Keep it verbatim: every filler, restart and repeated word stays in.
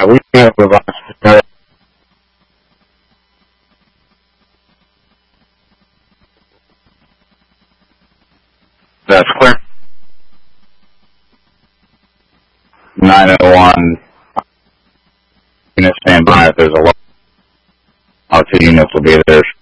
we have revised. That's clear. nine oh one, unit stand by if there's a low. Our two units will be there.